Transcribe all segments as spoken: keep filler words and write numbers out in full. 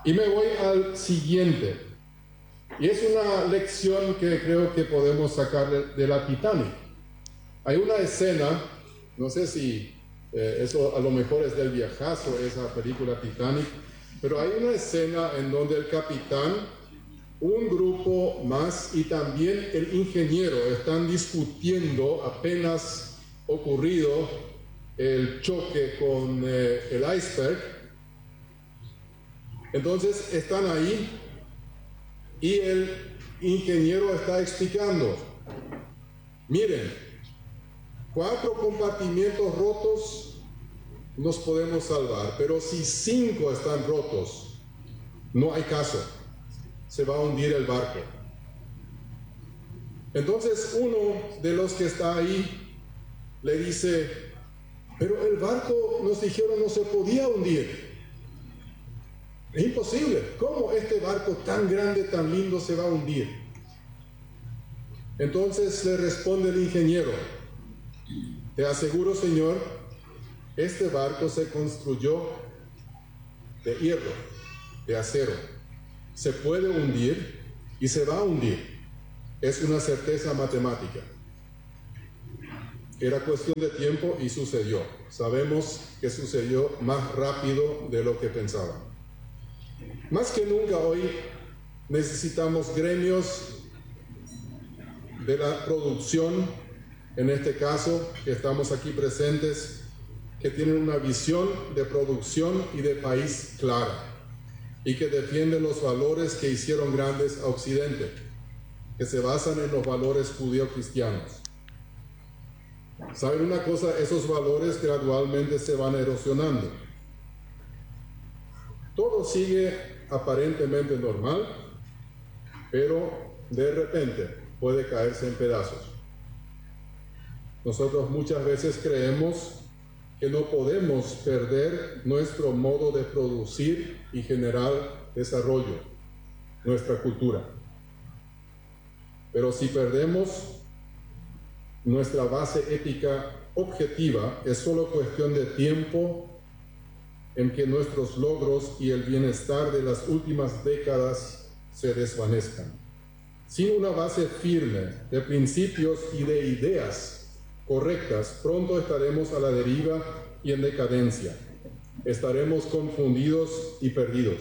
Y me voy al siguiente. Y es una lección que creo que podemos sacar de, de la Titanic. Hay una escena, no sé si eh, eso a lo mejor es del viejazo, esa película Titanic, pero hay una escena en donde el capitán, un grupo más y también el ingeniero están discutiendo apenas ocurrido el choque con eh, el iceberg. Entonces están ahí y el ingeniero está explicando, miren, cuatro compartimientos rotos nos podemos salvar, pero si cinco están rotos, no hay caso, se va a hundir el barco. Entonces uno de los que está ahí le dice, pero el barco nos dijeron no se podía hundir. Es imposible. ¿Cómo este barco tan grande, tan lindo se va a hundir? Entonces le responde el ingeniero, te aseguro, señor, este barco se construyó de hierro, de acero. Se puede hundir y se va a hundir. Es una certeza matemática. Era cuestión de tiempo y sucedió. Sabemos que sucedió más rápido de lo que pensaban. Más que nunca hoy necesitamos gremios de la producción, en este caso que estamos aquí presentes, que tienen una visión de producción y de país clara y que defienden los valores que hicieron grandes a Occidente, que se basan en los valores judío-cristianos. ¿Saben una cosa? Esos valores gradualmente se van erosionando. Todo sigue aparentemente normal, pero de repente puede caerse en pedazos. Nosotros muchas veces creemos que no podemos perder nuestro modo de producir y generar desarrollo, nuestra cultura. Pero si perdemos nuestra base ética objetiva, es solo cuestión de tiempo en que nuestros logros y el bienestar de las últimas décadas se desvanezcan. Sin una base firme de principios y de ideas correctas, pronto estaremos a la deriva y en decadencia. Estaremos confundidos y perdidos.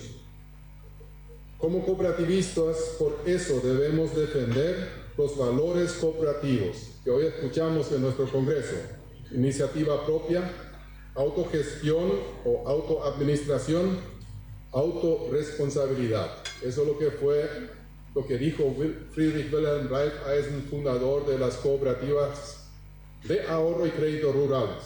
Como cooperativistas, por eso debemos defender los valores cooperativos que hoy escuchamos en nuestro Congreso: iniciativa propia, autogestión o autoadministración, autorresponsabilidad. Eso es lo que fue, lo que dijo Friedrich Wilhelm Raiffeisen, fundador de las cooperativas de ahorro y crédito rurales.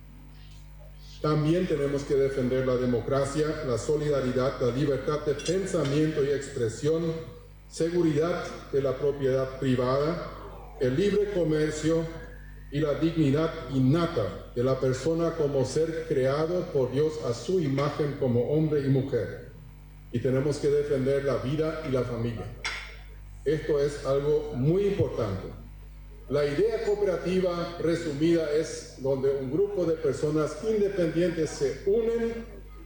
También tenemos que defender la democracia, la solidaridad, la libertad de pensamiento y expresión, seguridad de la propiedad privada, el libre comercio y la dignidad innata de la persona como ser creado por Dios a su imagen como hombre y mujer. Y tenemos que defender la vida y la familia. Esto es algo muy importante. La idea cooperativa resumida es donde un grupo de personas independientes se unen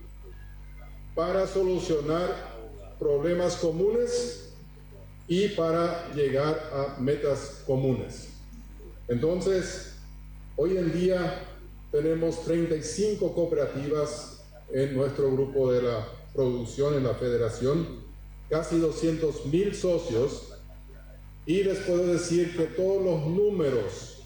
para solucionar problemas comunes y para llegar a metas comunes. Entonces, hoy en día tenemos treinta y cinco cooperativas en nuestro grupo de la producción, en la federación, casi doscientos mil socios. Y les puedo decir que todos los números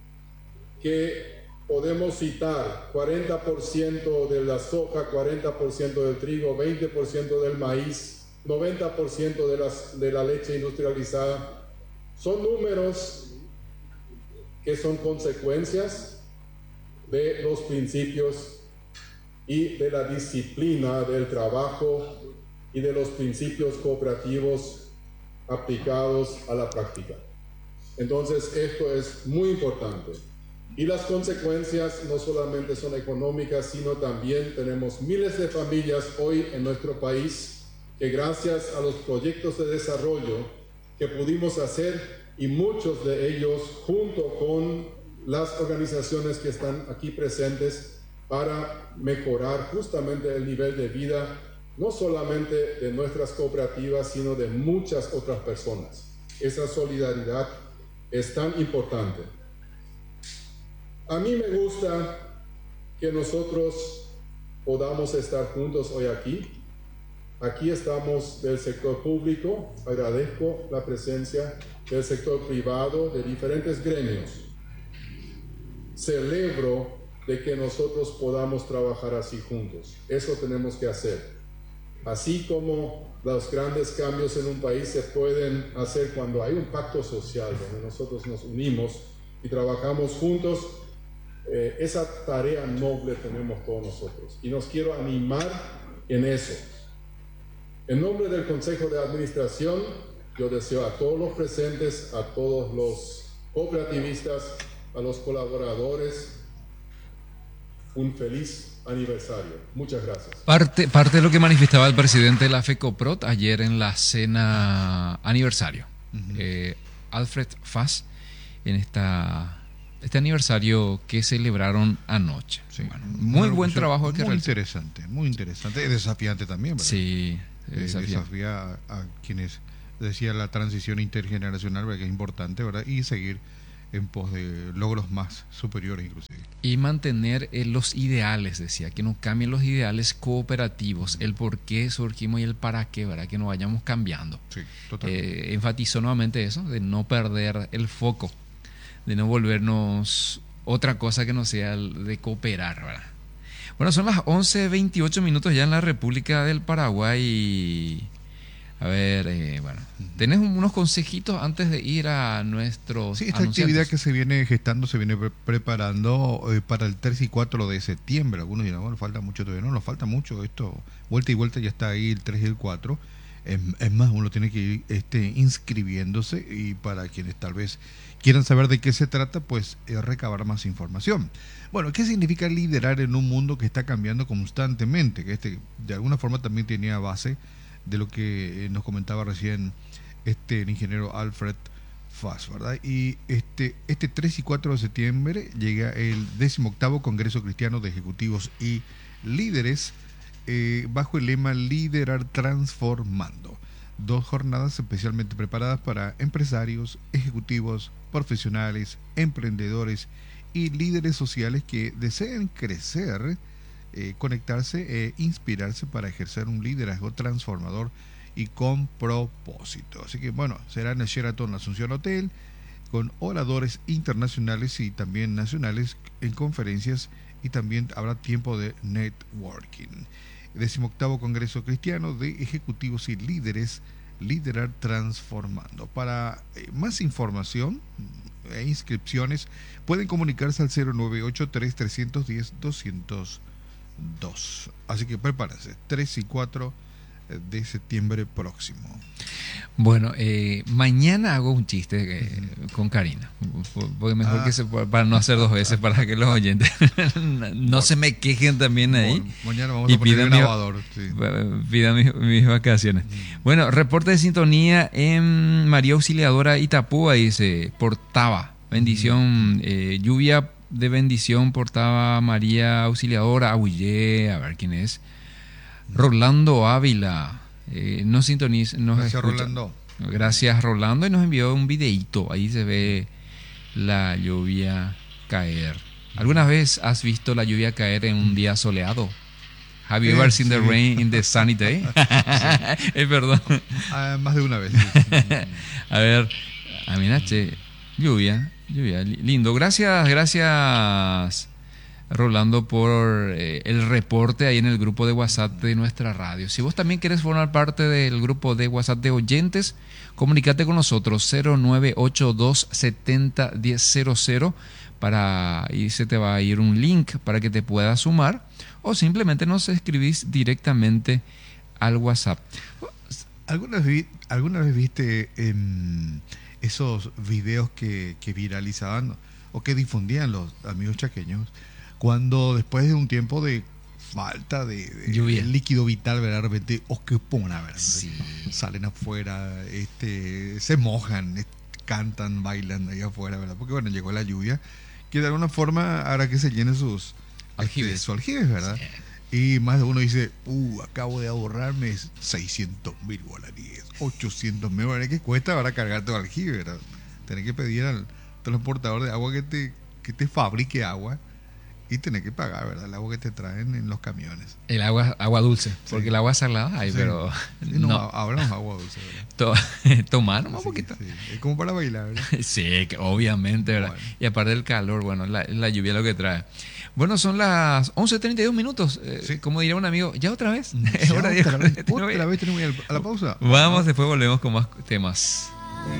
que podemos citar, cuarenta por ciento de la soja, cuarenta por ciento del trigo, veinte por ciento del maíz, noventa por ciento de, las, de la leche industrializada, son números que son consecuencias de los principios y de la disciplina del trabajo y de los principios cooperativos aplicados a la práctica. Entonces, esto es muy importante. Y las consecuencias no solamente son económicas, sino también tenemos miles de familias hoy en nuestro país que gracias a los proyectos de desarrollo que pudimos hacer, y muchos de ellos junto con las organizaciones que están aquí presentes para mejorar justamente el nivel de vida no solamente de nuestras cooperativas, sino de muchas otras personas. Esa solidaridad es tan importante. A mí me gusta que nosotros podamos estar juntos hoy aquí. Aquí estamos del sector público, agradezco la presencia del sector privado, de diferentes gremios. Celebro de que nosotros podamos trabajar así juntos. Eso tenemos que hacer. Así como los grandes cambios en un país se pueden hacer cuando hay un pacto social, donde nosotros nos unimos y trabajamos juntos, eh, esa tarea noble tenemos todos nosotros. Y nos quiero animar en eso. En nombre del Consejo de Administración, yo deseo a todos los presentes, a todos los cooperativistas, a los colaboradores, un feliz aniversario. Muchas gracias. Parte, parte de lo que manifestaba el presidente de la FECOPROT ayer en la cena aniversario, uh-huh. eh, Alfred Fass, en esta, este aniversario que celebraron anoche. Sí. Bueno, muy buen trabajo. Muy interesante, muy interesante. Es desafiante también, ¿verdad? Sí. Desafía, desafía a, a quienes decía la transición intergeneracional, ¿verdad? Que es importante, ¿verdad? Y seguir en pos de logros más superiores inclusive. Y mantener eh, los ideales, decía, que no cambien los ideales cooperativos, el por qué surgimos y el para qué, ¿verdad? Que no vayamos cambiando. Sí, totalmente. Eh, enfatizó nuevamente eso, de no perder el foco, de no volvernos otra cosa que no sea el de cooperar, ¿verdad? Bueno, son las once veintiocho minutos ya en la República del Paraguay. Y, a ver, eh, bueno, ¿tenés unos consejitos antes de ir a nuestros Sí, esta actividad que se viene gestando, se viene pre- preparando eh, para el tres y cuatro de septiembre. Algunos dirán, bueno, falta mucho todavía. No, nos falta mucho. Esto, vuelta y vuelta ya está ahí el tres y el cuatro. Es, es más, uno tiene que ir este, inscribiéndose, y para quienes tal vez quieran saber de qué se trata, pues eh, recabar más información. Bueno, ¿qué significa liderar en un mundo que está cambiando constantemente? Que este de alguna forma también tenía base de lo que eh, nos comentaba recién este el ingeniero Alfred Fass, ¿verdad? Y este este tres y cuatro de septiembre llega el decimoctavo Congreso Cristiano de Ejecutivos y Líderes, eh, bajo el lema Liderar Transformando. Dos jornadas especialmente preparadas para empresarios, ejecutivos, profesionales, emprendedores y líderes sociales que deseen crecer, eh, conectarse e inspirarse para ejercer un liderazgo transformador y con propósito. Así que bueno, será en el Sheraton Asunción Hotel, con oradores internacionales y también nacionales en conferencias, y también habrá tiempo de networking. Decimoctavo Congreso Cristiano de Ejecutivos y Líderes, Liderar Transformando. Para eh, más información e inscripciones pueden comunicarse al cero nueve ocho tres, tres uno cero, dos cero dos. Así que prepárense, tres y cuatro de septiembre próximo. Bueno, eh, mañana hago un chiste eh, uh-huh. con Karina, porque mejor ah. que se para no hacer dos veces, para que los oyentes no bueno. se me quejen también ahí. Bueno, mañana vamos y a poner el grabador. Sí. Pidan mis, mis vacaciones. Uh-huh. Bueno, reporte de sintonía en María Auxiliadora Itapúa, dice, portaba, bendición, uh-huh. eh, lluvia de bendición, portaba María Auxiliadora, Ahuillé, a ver quién es. Rolando Ávila, eh, nos sintoniza, nos Gracias, escucha. Rolando. Gracias, Rolando, y nos envió un videíto. Ahí se ve la lluvia caer. ¿Alguna vez has visto la lluvia caer en un día soleado? Have you ever seen sí. the rain in the sunny day? Sí. eh, perdón. Uh, más de una vez. A ver, Aminache, lluvia, lluvia, lindo. Gracias, gracias. Rolando, por eh, el reporte ahí en el grupo de WhatsApp de nuestra radio. Si vos también querés formar parte del grupo de WhatsApp de oyentes, comunícate con nosotros cero nueve ocho dos setenta diez cero cero, para ahí se te va a ir un link para que te puedas sumar, o simplemente nos escribís directamente al WhatsApp. ¿Alguna vez, alguna vez viste eh, esos videos que, que viralizaban o que difundían los amigos chaqueños, cuando después de un tiempo de falta de, de, de líquido vital, ¿verdad? De repente, oh, qué pona, ¿verdad? Sí. Salen afuera, este, se mojan, cantan, bailan ahí afuera, ¿verdad? Porque bueno, llegó la lluvia, que de alguna forma hará que se llenen sus aljibes, este, sus aljibes, ¿verdad? Sí. Y más de uno dice, uh, acabo de ahorrarme seiscientos mil guaraníes, ochocientos mil guaraníes que cuesta para cargar tu aljibe, ¿verdad? Tenés que pedir al transportador de agua que te, que te fabrique agua y tenés que pagar, ¿verdad? El agua que te traen en los camiones. El agua agua dulce, porque Sí. el agua salada hay, Sí. pero Sí, no, no. ahora no es agua dulce, ¿verdad? To- tomar nomás un Sí, poquito. sí. Es como para bailar, ¿verdad? Sí, que obviamente, ¿verdad? Bueno. Y aparte del calor, bueno, la, la lluvia lo que trae. Bueno, son las once treinta y dos minutos. Eh, Sí. Como diría un amigo, ¿ya otra vez? Ya Hora de- otra vez, tenemos que- otra vez tenemos que ir a la pausa. Vamos, después volvemos con más temas.